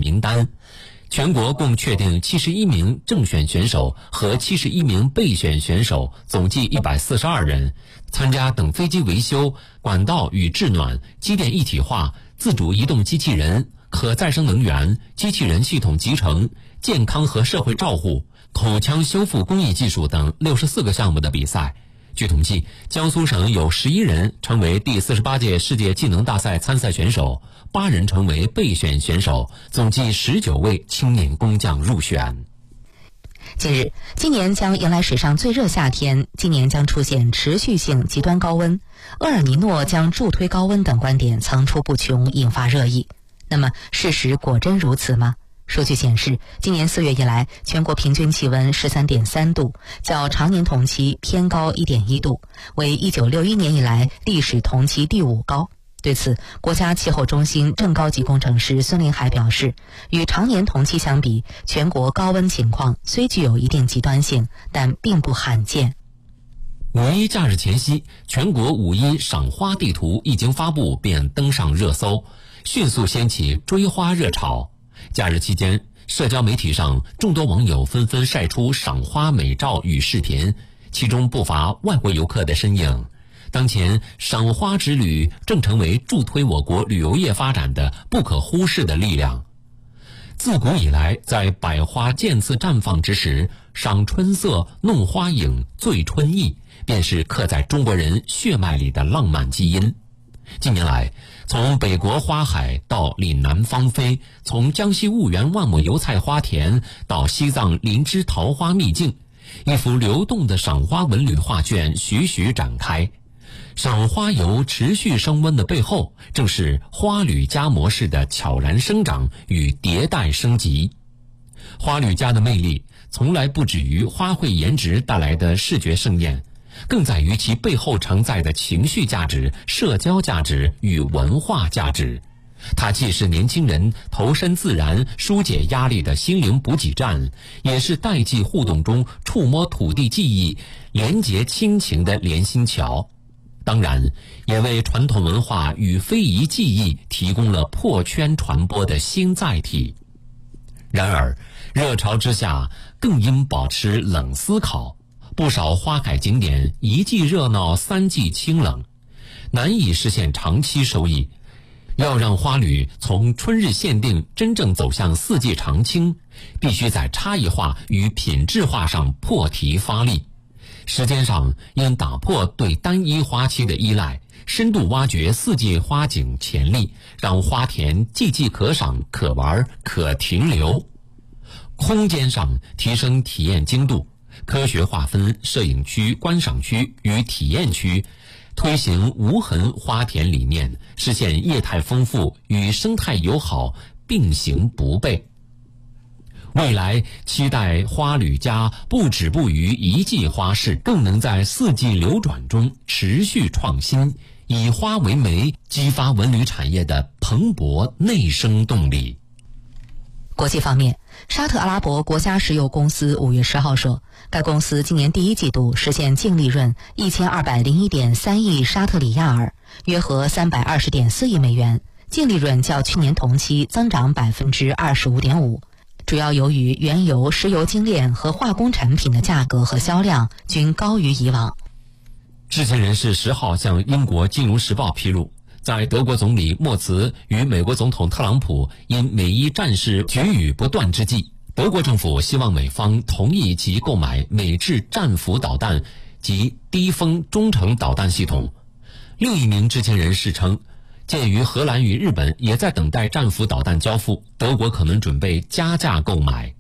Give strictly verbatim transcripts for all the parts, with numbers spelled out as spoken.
名单。全国共确定七十一名正选选手和七十一名备选选手，总计一百四十二人，参加等飞机维修、管道与制暖、机电一体化、自主移动机器人、可再生能源、机器人系统集成、健康和社会照护、口腔修复工艺技术等六十四个项目的比赛。据统计，江苏省有十一人成为第四十八届世界技能大赛参赛选手，八人成为备选选手，总计十九位青年工匠入选。 近日，今年将迎来史上最热夏天，今年将出现持续性极端高温，厄尔尼诺将助推高温等观点层出不穷，引发热议。那么，事实果真如此吗？数据显示，今年四月以来，全国平均气温 十三点三度，较常年同期偏高 一点一度，为一九六一年以来历史同期第五高。对此，国家气候中心正高级工程师孙林海表示，与常年同期相比，全国高温情况虽具有一定极端性，但并不罕见。 五一假日前夕，全国五一赏花地图一经发布便登上热搜，迅速掀起追花热潮。假日期间，社交媒体上众多网友纷纷晒出赏花美照与视频，其中不乏外国游客的身影。当前，赏花之旅正成为助推我国旅游业发展的不可忽视的力量。自古以来，在百花渐次绽放之时，赏春色、弄花影、醉春意，便是刻在中国人血脉里的浪漫基因。近年来，从北国花海到岭南芳菲，从江西婺源万亩油菜花田到西藏林芝桃花秘境，一幅流动的赏花文旅画卷徐徐展开。赏花游持续升温的背后，正是花旅家模式的悄然生长与迭代升级。花旅家的魅力从来不止于花卉颜值带来的视觉盛宴，更在于其背后承载的情绪价值、社交价值与文化价值。它既是年轻人投身自然、疏解压力的心灵补给站，也是代际互动中触摸土地记忆、连结亲情的连心桥。当然，也为传统文化与非遗技艺提供了破圈传播的新载体。然而，热潮之下，更应保持冷思考。不少花海景点一季热闹，三季清冷，难以实现长期收益。要让花旅从春日限定真正走向四季常青，必须在差异化与品质化上破题发力。时间上应打破对单一花期的依赖，深度挖掘四季花景潜力，让花田季季可赏、可玩、可停留。空间上提升体验精度，科学划分摄影区、观赏区与体验区，推行无痕花田理念，实现业态丰富与生态友好并行不悖。未来期待花旅家不止步于一季花市，更能在四季流转中持续创新，以花为媒，激发文旅产业的蓬勃内生动力。 国际方面，沙特阿拉伯国家石油公司五月十号说，该公司今年第一季度实现净利润一千二百零一点三亿沙特里亚尔，约合三百二十点四亿美元，净利润较去年同期增长百分之二十五点五。主要由于原油、石油精炼和化工产品的价格和销量均高于以往。 知情人士十号向英国《金融时报》披露，在德国总理默茨与美国总统特朗普因美伊战事举语不断之际，德国政府希望美方同意其购买美制战斧导弹及低风中程导弹系统。另一名知情人士称，鉴于荷兰与日本也在等待战斧导弹交付，德国可能准备加价购买。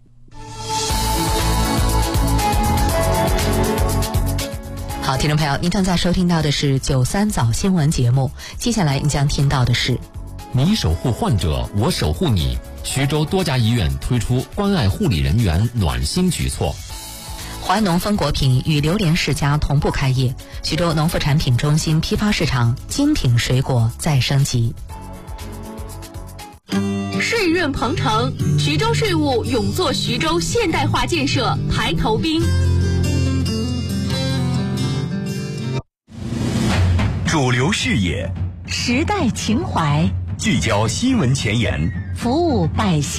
好，听众朋友，您正在收听到的是九三早新闻节目，接下来您将听到的是： 你守护患者，我守护你。徐州多家医院推出关爱护理人员暖心举措。 淮农丰果品与榴莲世家同步开业，徐州农副产品中心批发市场精品水果再升级。 税润鹏程，徐州税务勇做徐州现代化建设排头兵。 主流视野， 时代情怀， 聚焦新闻前沿， 服务百姓。